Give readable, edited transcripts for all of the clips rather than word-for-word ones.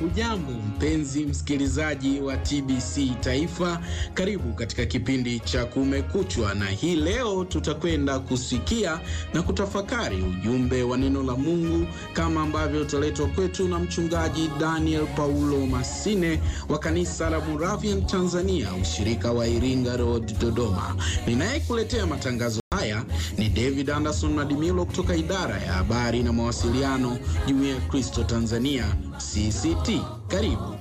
Hujambo mpenzi msikilizaji wa TBC Taifa, karibu katika kipindi cha Kumekuchwa, na hii leo tutakwenda kusikia na kutafakari ujumbe wa neno la Mungu kama ambavyo utaletwa kwetu na mchungaji Daniel Paulo Masine wa kanisa la Moravian Tanzania, ushirika wa Iringa Road, Dodoma. Ninayekuletea matangazo haya ni David Anderson Madimilo kutoka idara ya habari na mawasiliano, Jumuiya ya Kristo Tanzania CCT. Karibu.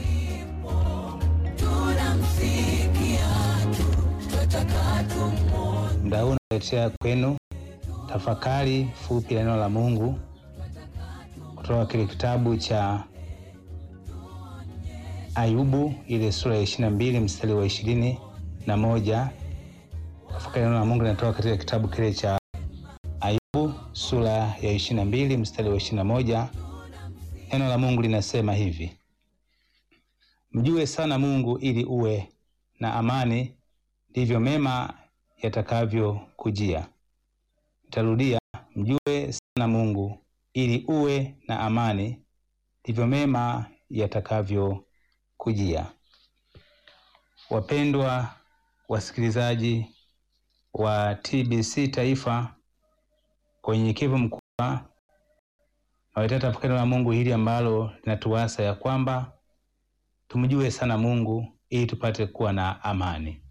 Muda huu naletea kwenu tafakari fupi la neno la Mungu kutoka kile kitabu cha Ayubu, ile sura ya 22 mstari wa 21. Tafakari neno la Mungu linatoka katika kitabu kile cha Ayubu sura ya 22 mstari wa 21. Neno la Mungu linasema hivi: mjue sana Mungu ili uwe na amani, ndivyo mema yatakavyo kujia. Nitarudia, mjue sana Mungu ili uwe na amani, ndivyo mema yatakavyo kujia. Wapendwa wasikilizaji wa TBC Taifa, kwa unyenyekevu mkubwa nawaletea tafakari la Mungu hili ambalo linatuasa ya kwamba tumjue sana Mungu ili tupate kuwa na amani.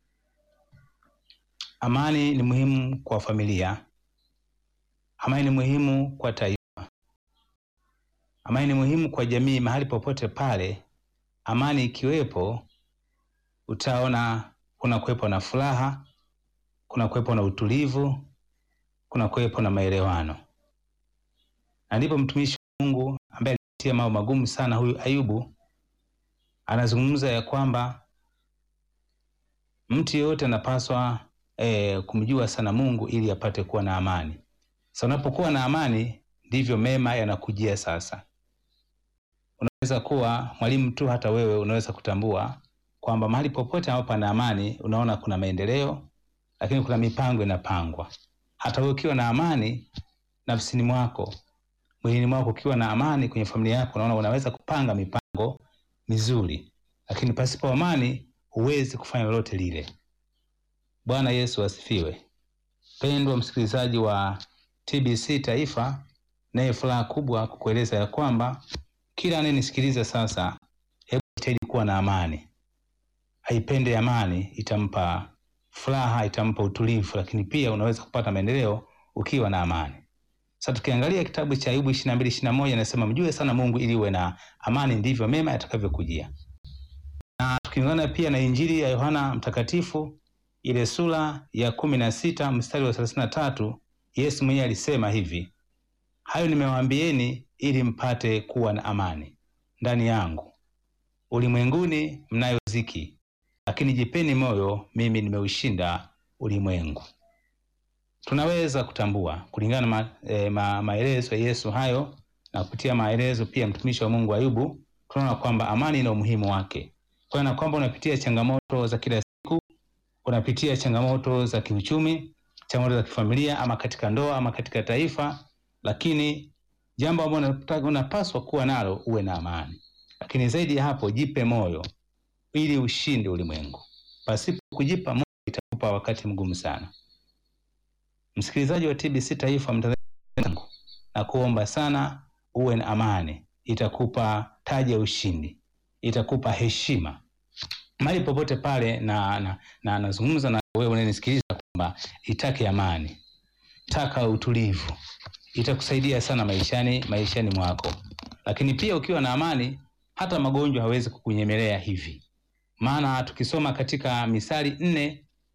Amani ni muhimu kwa familia. Amani ni muhimu kwa taifa. Amani ni muhimu kwa jamii. Mahali popote pale amani ikiwepo, utaona kuna kuwepo na furaha, kuna kuwepo na utulivu, kuna kuwepo na maelewano. Na ndipo mtumishi wa Mungu ambaye alipitia mambo magumu sana, huyu Ayubu, anazungumza ya kwamba mtu yeyote anapaswa kumjua sana Mungu ili apate kuwa na amani. Sasa unapokuwa na amani, ndivyo mema yanakujia. Sasa unaweza kuwa mwalimu tu, hata wewe unaweza kutambua kwamba mahali popote ambapo pana amani, unaona kuna maendeleo, lakini kuna mipango inapangwa. Hata wewe ukiwa na amani nafsini mwako, mwilini mwako, ukiwa na amani kwenye familia yako, unaona unaweza kupanga mipango mizuri, lakini pasipo amani huwezi kufanya lolote lile. Bwana Yesu asifiwe. Pendwa msikilizaji wa TBC Taifa, naye furaha kubwa kukueleza ya kwamba kila anayenisikiliza sasa, hebu jitahidi kuwa na amani. Haipende amani, itampa furaha, itampa utulivu, lakini pia unaweza kupata maendeleo ukiwa na amani. Sasa tukiangalia kitabu cha Ayubu 22:21, inasema mjue sana Mungu ili uwe na amani, ndivyo mema yatakavyokujia. Na tukiungana pia na Injili ya Yohana Mtakatifu ile sura ya 16 mstari wa 33, Yesu mwenyewe alisema hivi: hayo nimewaambieni ili mpate kuwa na amani ndani yangu. Ulimwenguni mnayo dhiki, lakini jipeni moyo, mimi nimeushinda ulimwengu. Tunaweza kutambua kulingana na maelezo ya Yesu hayo, na kupitia maelezo pia mtumishi wa Mungu Ayubu, tunaona kwamba amani ina umuhimu wake. Kwa na kwamba unapitia changamoto za kila siku, unapitia changamoto za kiuchumi, changamoto za kifamilia, ama katika ndoa, ama katika taifa, lakini jambo ambalo unapaswa kuwa nalo, uwe na amani. Lakini zaidi ya hapo, jipe moyo ili ushinde ulimwengu. Pasipo kujipa moyo itakupa wakati mgumu sana. Msikilizaji wa TBC Taifa, mtazamaji, na kuomba sana uwe na amani. Itakupa taji ya ushindi, itakupa heshima mahali popote pale. Na nazungumza na wewe unanisikiliza kwamba itake amani, taka utulivu, itakusaidia sana maishani mwako. Lakini pia ukiwa na amani, hata magonjwa hawezi kukunyemelea hivi. Maana tukisoma katika Misali 4